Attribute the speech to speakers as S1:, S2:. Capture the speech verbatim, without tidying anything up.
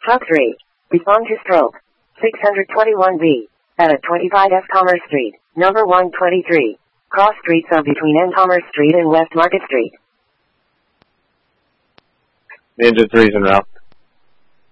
S1: Truck three. Respond to stroke. six twenty-one B. At twenty-five S Commerce Street, number one twenty-three. Cross streets of between N Commerce Street and West Market Street.
S2: Ninja three's en route.